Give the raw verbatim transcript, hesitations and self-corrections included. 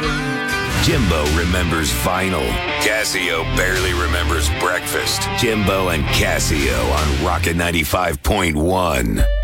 Jimbo remembers vinyl. Casio barely remembers breakfast. Jimbo and Casio on Rocket ninety-five point one.